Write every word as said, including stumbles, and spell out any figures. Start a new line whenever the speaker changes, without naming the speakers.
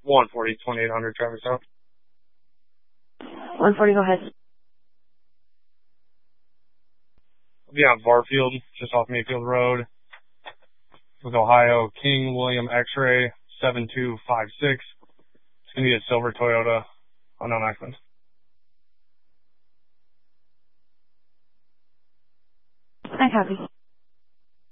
one forty, twenty-eight hundred traffic stop.
one forty, go ahead.
I'll be on Barfield, just off Mayfield Road, with Ohio, King William X-ray seven two five six. It's going to be a silver Toyota, unknown accident.
I copy.